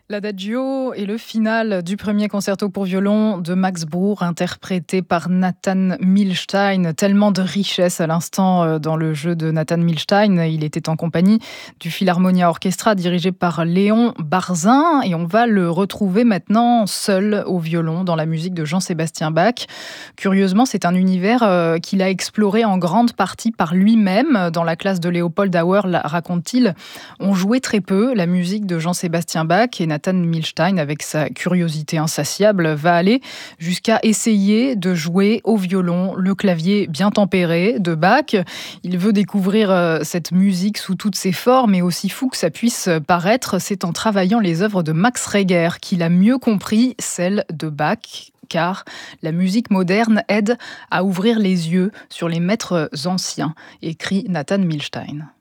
L'Adagio est le final du premier concerto pour violon de Max Bruch, interprété par Nathan Milstein. Tellement de richesse à l'instant dans le jeu de Nathan Milstein. Il était en compagnie du Philharmonia Orchestra dirigé par Léon Barzin et on va le retrouver maintenant seul au violon dans la musique de Jean-Sébastien Bach. Curieusement, c'est un univers qu'il a exploré en grande partie par lui-même. Dans la classe de Léopold Auer, raconte-t-il, on jouait très peu la musique de Jean-Sébastien Bach et Nathan Milstein, avec sa curiosité insatiable, va aller jusqu'à essayer de jouer au violon le clavier bien tempéré de Bach. Il veut découvrir cette musique sous toutes ses formes, et aussi fou que ça puisse paraître, c'est en travaillant les œuvres de Max Reger qu'il a mieux compris celles de Bach. Car la musique moderne aide à ouvrir les yeux sur les maîtres anciens, écrit Nathan Milstein.